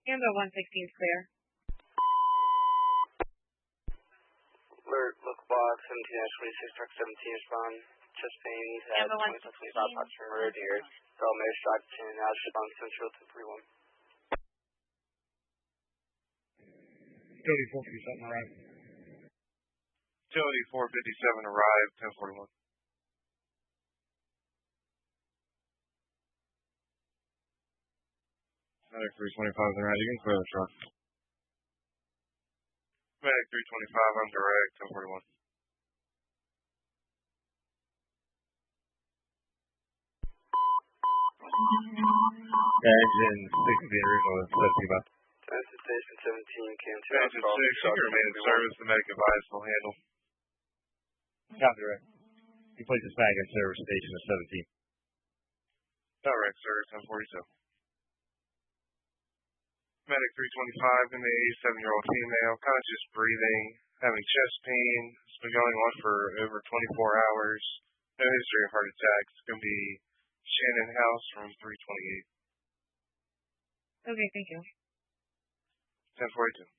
Amber 116 is clear. Alert, local box, 17-26, truck 17, respond. Chest pain, head, 25 bucks from road here. Girl may shock 10, now respond central to 31. Utility 457 arrived. Utility 457 arrived, 1041. Medic 325 is in route. You can clear the truck. Medic 325, I'm direct, 1041. Engine 6 being original, 70 about. Transit station 17, cam 2. Transit 6, you can remain in service. The medic advice will handle. Copy, direct. You place this bag in service station at 17. Direct, sir, 1042. Medic 325, in a 7-year-old female, conscious breathing, having chest pain. It's been going on for over 24 hours. No history of heart attacks. It's going to be Shannon House from 328. Okay, thank you. 1042.